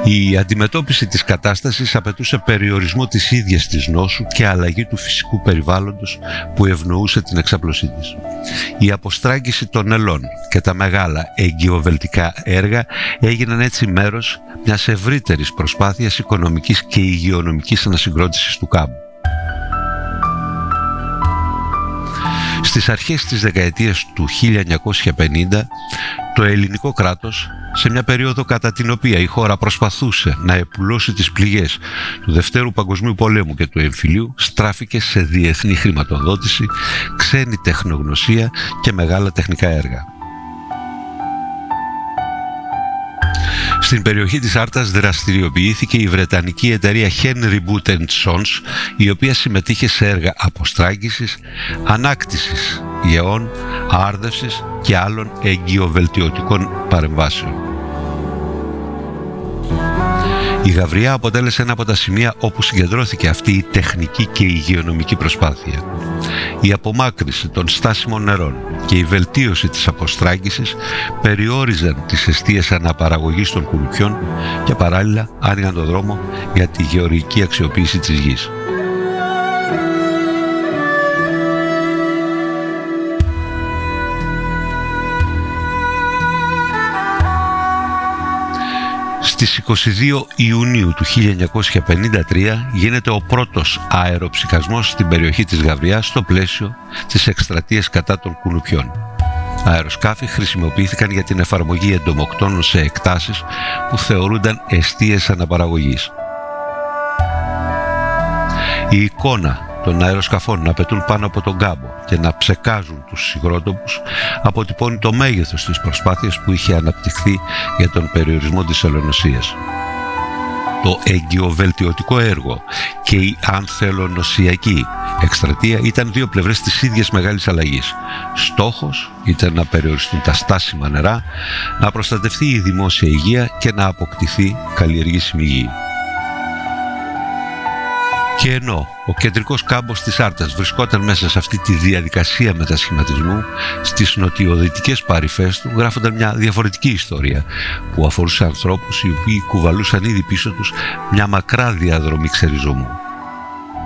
Η αντιμετώπιση της κατάστασης απαιτούσε περιορισμό της ίδιας της νόσου και αλλαγή του φυσικού περιβάλλοντος που ευνοούσε την εξάπλωσή της. Η αποστράγγιση των ελών και τα μεγάλα εγκυοβελτικά έργα έγιναν έτσι μέρος μιας ευρύτερης προσπάθειας οικονομικής και υγειονομικής ανασυγκρότησης του κάμπου. Στις αρχές της δεκαετίας του 1950, το ελληνικό κράτος, σε μια περίοδο κατά την οποία η χώρα προσπαθούσε να επουλώσει τις πληγές του Δευτέρου Παγκοσμίου Πολέμου και του Εμφυλίου, στράφηκε σε διεθνή χρηματοδότηση, ξένη τεχνογνωσία και μεγάλα τεχνικά έργα. Στην περιοχή της Άρτας δραστηριοποιήθηκε η βρετανική εταιρεία Henry Boot Sons, η οποία συμμετείχε σε έργα αποστράγγισης, ανάκτησης γεών, άρδευσης και άλλων εγκυοβελτιωτικών παρεμβάσεων. Η Γαβριά αποτέλεσε ένα από τα σημεία όπου συγκεντρώθηκε αυτή η τεχνική και υγειονομική προσπάθεια. Η απομάκρυνση των στάσιμων νερών και η βελτίωση της αποστράγγισης περιόριζαν τις εστίες αναπαραγωγής των κουνουπιών και παράλληλα άνοιγαν τον δρόμο για τη γεωργική αξιοποίηση της γης. Στις 22 Ιουνίου του 1953 γίνεται ο πρώτος αεροψυχασμός στην περιοχή της Γαβριάς στο πλαίσιο της εκστρατείας κατά των κουνουπιών. Αεροσκάφη χρησιμοποιήθηκαν για την εφαρμογή εντομοκτώνων σε εκτάσεις που θεωρούνταν εστίες αναπαραγωγής. Η εικόνα των αεροσκαφών να πετούν πάνω από τον κάμπο και να ψεκάζουν τους υγρότοπους αποτυπώνει το μέγεθος της προσπάθειας που είχε αναπτυχθεί για τον περιορισμό της ελονοσίας. Το εγκυοβελτιωτικό έργο και η ανθελονοσιακή εκστρατεία ήταν δύο πλευρές της ίδιας μεγάλης αλλαγής. Στόχος ήταν να περιοριστούν τα στάσιμα νερά, να προστατευτεί η δημόσια υγεία και να αποκτηθεί καλλιεργήσιμη γη. Και ενώ ο κεντρικός κάμπος της Άρτας βρισκόταν μέσα σε αυτή τη διαδικασία μετασχηματισμού, στις νοτιοδυτικές παρυφές του γράφονταν μια διαφορετική ιστορία που αφορούσε ανθρώπους οι οποίοι κουβαλούσαν ήδη πίσω τους μια μακρά διαδρομή ξεριζωμού.